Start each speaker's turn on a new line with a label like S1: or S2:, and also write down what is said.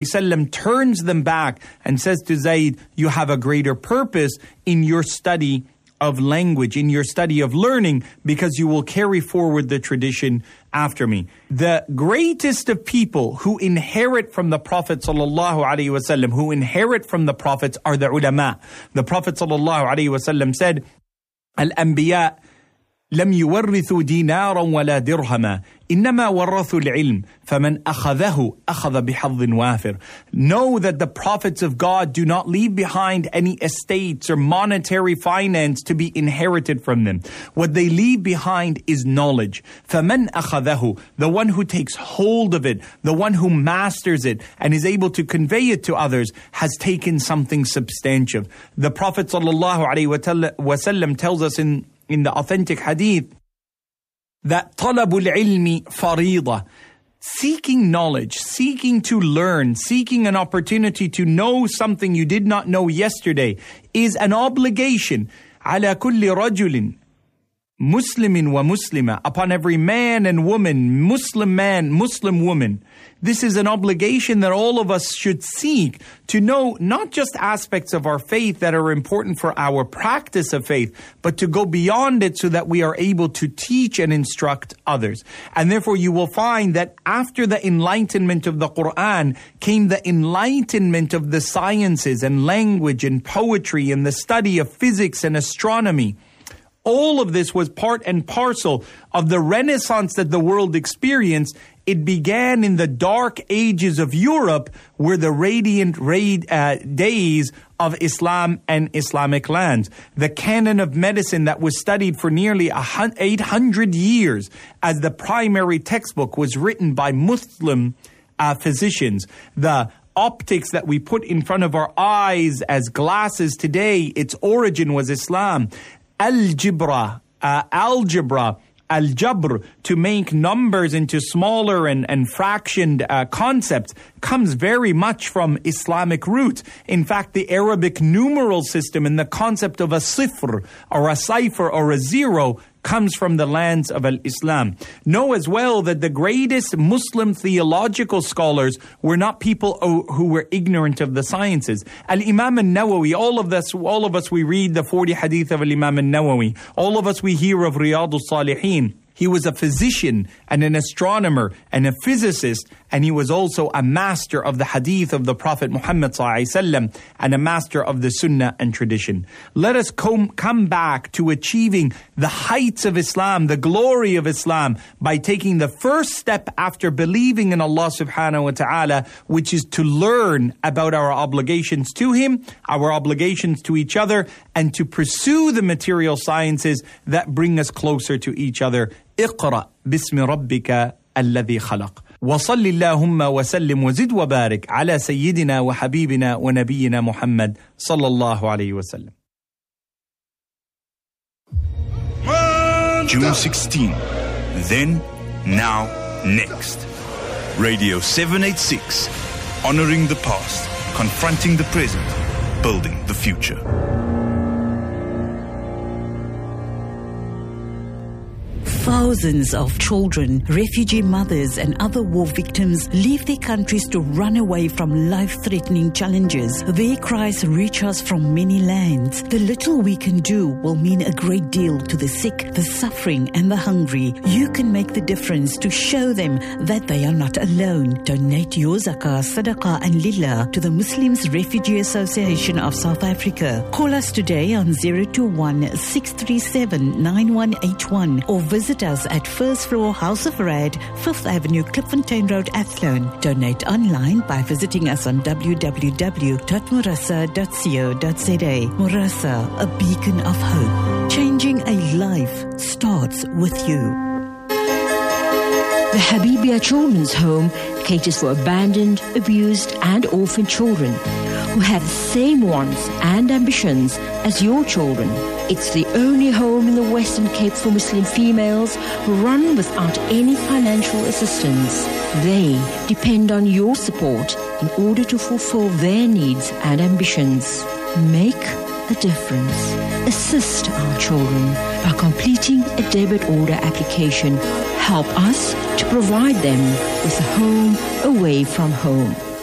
S1: ﷺ turns them back and says to Zayd, you have a greater purpose in your study of language, in your study of learning, because you will carry forward the tradition after me. The greatest of people who inherit from the Prophet ﷺ, who inherit from the prophets, are the ulama. The Prophet ﷺ said, Al-Anbiya لم يورثوا دينارا ولا درهما إنما ورثوا العلم فمن أخذه أخذ بحظ وافر. Know that the prophets of God do not leave behind any estates or monetary finance to be inherited from them. What they leave behind is knowledge. فمن أخذه, the one who takes hold of it, the one who masters it and is able to convey it to others, has taken something substantial. The Prophet ﷺ tells us in the authentic hadith that talabul ilmi farida, seeking knowledge, seeking to learn, seeking an opportunity to know something you did not know yesterday, is an obligation ala kulli rajulin muslimin wa muslima, upon every man and woman, Muslim man, Muslim woman. This is an obligation that all of us should seek to know not just aspects of our faith that are important for our practice of faith, but to go beyond it so that we are able to teach and instruct others. And therefore you will find that after the enlightenment of the Quran came the enlightenment of the sciences and language and poetry and the study of physics and astronomy. All of this was part and parcel of the Renaissance that the world experienced. It began in the dark ages of Europe, were the radiant days of Islam and Islamic lands. The canon of medicine that was studied for nearly 800 years as the primary textbook was written by Muslim physicians. The optics that we put in front of our eyes as glasses today, its origin was Islam. Algebra, al-jabr, to make numbers into smaller and fractioned concepts, comes very much from Islamic roots. In fact, the Arabic numeral system and the concept of a sifr or a cipher or a zero comes from the lands of Islam. Know as well that the greatest Muslim theological scholars were not people who were ignorant of the sciences. Al-Imam al-Nawawi, all of us we read the 40 hadith of Al-Imam al-Nawawi. All of us we hear of Riyadh al-Salihin. He was a physician and an astronomer and a physicist, and he was also a master of the hadith of the Prophet Muhammad ﷺ and a master of the sunnah and tradition. Let us come back to achieving the heights of Islam, the glory of Islam, by taking the first step after believing in Allah subhanahu wa ta'ala, which is to learn about our obligations to Him, our obligations to each other, and to pursue the material sciences that bring us closer to each other. اقرأ باسم ربك الذي خلق وصل اللهم وسلم وزد وبارك على سيدنا وحبيبنا ونبينا محمد صلى الله عليه وسلم.
S2: June 16. Then, now, next. Radio 786. Honoring the past, confronting the present, building the future.
S3: Thousands of children, refugee mothers and other war victims leave their countries to run away from life-threatening challenges. Their cries reach us from many lands. The little we can do will mean a great deal to the sick, the suffering and the hungry. You can make the difference to show them that they are not alone. Donate your zakah, sadaqah and lillah to the Muslims Refugee Association of South Africa. Call us today on 021-637-9181 or visit us at First Floor House of Rad, 5th Avenue, Klipfontein Road, Athlone. Donate online by visiting us on www.murasa.co.za. Murasa, a beacon of hope. Changing a life starts with you.
S4: The Habibia Children's Home caters for abandoned, abused and orphaned children who have the same wants and ambitions as your children. It's the only home in the Western Cape for Muslim females run without any financial assistance. They depend on your support in order to fulfill their needs and ambitions. Make a difference. Assist our children by completing a debit order application. Help us to provide them with a home away from home.